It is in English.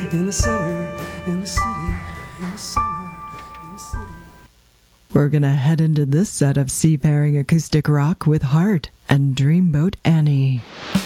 in the summer, in the city, in the summer, in the city. We're going to head into this set of seafaring acoustic rock with Heart and Dreamboat Annie.